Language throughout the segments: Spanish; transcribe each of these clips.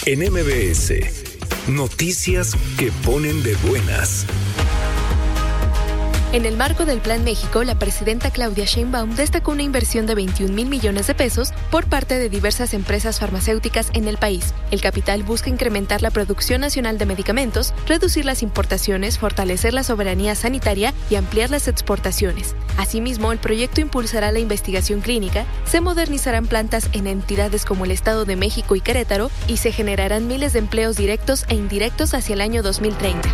En MBS, noticias que ponen de buenas. En el marco del Plan México, la presidenta Claudia Sheinbaum destacó una inversión de 21,000 millones de pesos por parte de diversas empresas farmacéuticas en el país. El capital busca incrementar la producción nacional de medicamentos, reducir las importaciones, fortalecer la soberanía sanitaria y ampliar las exportaciones. Asimismo, el proyecto impulsará la investigación clínica, se modernizarán plantas en entidades como el Estado de México y Querétaro y se generarán miles de empleos directos e indirectos hacia el año 2030.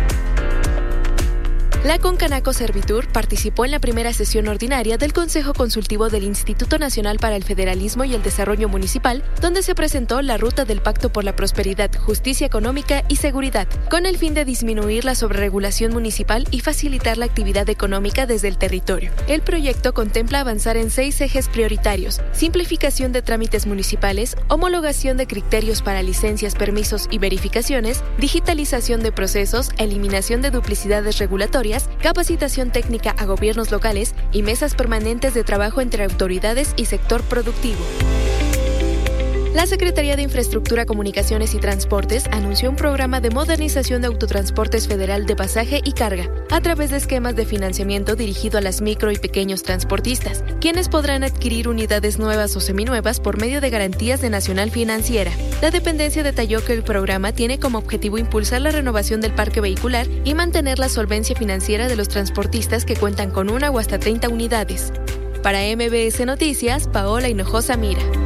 La Concanaco Servitur participó en la primera sesión ordinaria del Consejo Consultivo del Instituto Nacional para el Federalismo y el Desarrollo Municipal, donde se presentó la Ruta del Pacto por la Prosperidad, Justicia Económica y Seguridad, con el fin de disminuir la sobreregulación municipal y facilitar la actividad económica desde el territorio. El proyecto contempla avanzar en 6 ejes prioritarios: simplificación de trámites municipales, homologación de criterios para licencias, permisos y verificaciones, digitalización de procesos, eliminación de duplicidades regulatorias, capacitación técnica a gobiernos locales y mesas permanentes de trabajo entre autoridades y sector productivo. La Secretaría de Infraestructura, Comunicaciones y Transportes anunció un programa de modernización de autotransportes federal de pasaje y carga a través de esquemas de financiamiento dirigido a las micro y pequeños transportistas, quienes podrán adquirir unidades nuevas o seminuevas por medio de garantías de Nacional Financiera. La dependencia detalló que el programa tiene como objetivo impulsar la renovación del parque vehicular y mantener la solvencia financiera de los transportistas que cuentan con una o hasta 30 unidades. Para MBS Noticias, Paola Hinojosa Mira.